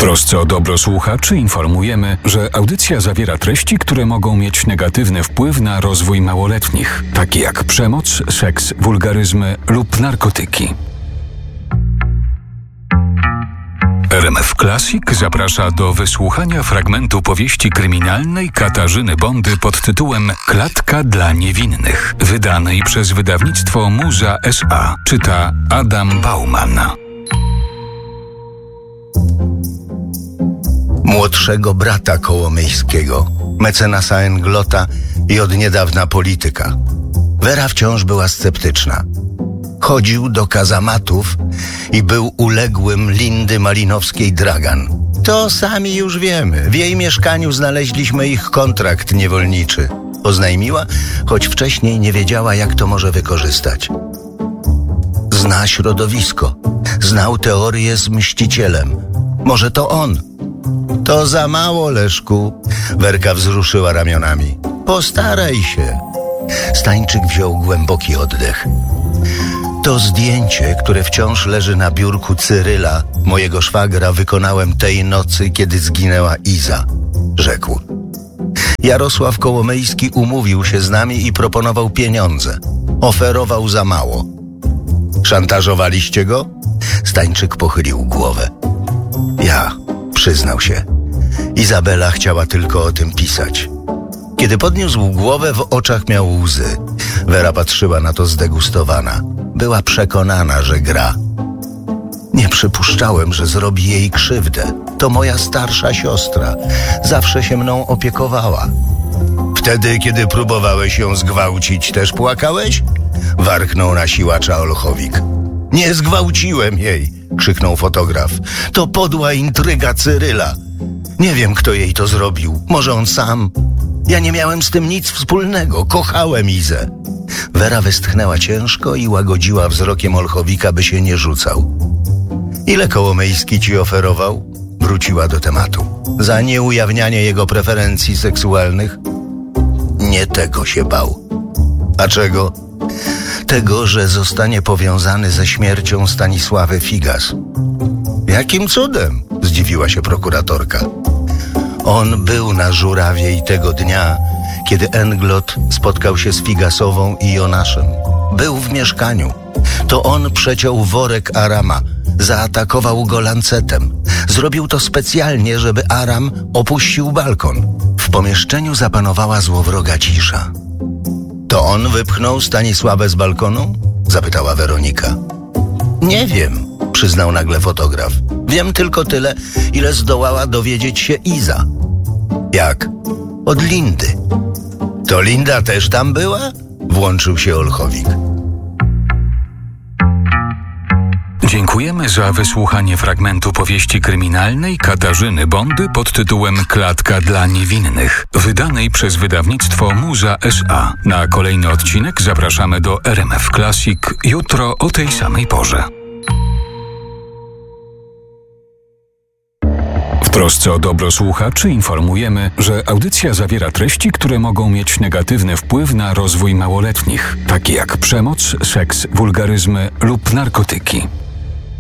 trosce o dobro słuchaczy informujemy, że audycja zawiera treści, które mogą mieć negatywny wpływ na rozwój małoletnich, takie jak przemoc, seks, wulgaryzmy lub narkotyki. RMF Classic zaprasza do wysłuchania fragmentu powieści kryminalnej Katarzyny Bondy pod tytułem Klatka dla niewinnych, wydanej przez wydawnictwo Muza S.A. Czyta Adam Bauman. Młodszego brata Kołomyjskiego, mecenasa Englota i od niedawna polityka. Wera wciąż była sceptyczna. Chodził do kazamatów i był uległym Lindy Malinowskiej-Dragan. To sami już wiemy. W jej mieszkaniu znaleźliśmy ich kontrakt niewolniczy. Oznajmiła, choć wcześniej nie wiedziała, jak to może wykorzystać. Zna środowisko. Znał teorię z mścicielem. Może to on. To za mało, Leszku. Werka wzruszyła ramionami. Postaraj się. Stańczyk wziął głęboki oddech. To zdjęcie, które wciąż leży na biurku Cyryla, mojego szwagra, wykonałem tej nocy, kiedy zginęła Iza, rzekł. Jarosław Kołomyjski umówił się z nami i proponował pieniądze. Oferował za mało. Szantażowaliście go? Stańczyk pochylił głowę. Ja, przyznał się. Izabela chciała tylko o tym pisać. Kiedy podniósł głowę, w oczach miał łzy. Wera patrzyła na to zdegustowana. Była przekonana, że gra. Nie przypuszczałem, że zrobi jej krzywdę. To moja starsza siostra. Zawsze się mną opiekowała. Wtedy, kiedy próbowałeś ją zgwałcić, też płakałeś? Warknął na siłacza Olchowik. Nie zgwałciłem jej, krzyknął fotograf. To podła intryga Cyryla. Nie wiem, kto jej to zrobił. Może on sam? Ja nie miałem z tym nic wspólnego. Kochałem Izę. Wera westchnęła ciężko i łagodziła wzrokiem Olchowika, by się nie rzucał. Ile Kołomyjski ci oferował? Wróciła do tematu. Za nieujawnianie jego preferencji seksualnych? Nie tego się bał. A czego? Tego, że zostanie powiązany ze śmiercią Stanisławy Figas. Jakim cudem? Zdziwiła się prokuratorka. On był na Żurawiej tego dnia, kiedy Englot spotkał się z Figasową i Jonaszem. Był w mieszkaniu. To on przeciął worek Arama. Zaatakował go lancetem. Zrobił to specjalnie, żeby Aram opuścił balkon. W pomieszczeniu zapanowała złowroga cisza. To on wypchnął Stanisławę z balkonu? Zapytała Weronika. Nie wiem, przyznał nagle fotograf. Wiem tylko tyle, ile zdołała dowiedzieć się Iza. Jak? Od Lindy. To Linda też tam była? Włączył się Olchowik. Dziękujemy za wysłuchanie fragmentu powieści kryminalnej Katarzyny Bondy pod tytułem Klatka dla niewinnych, wydanej przez wydawnictwo Muza S.A. Na kolejny odcinek zapraszamy do RMF Classic jutro o tej samej porze. W trosce o dobro słuchaczy informujemy, że audycja zawiera treści, które mogą mieć negatywny wpływ na rozwój małoletnich, takie jak przemoc, seks, wulgaryzmy lub narkotyki.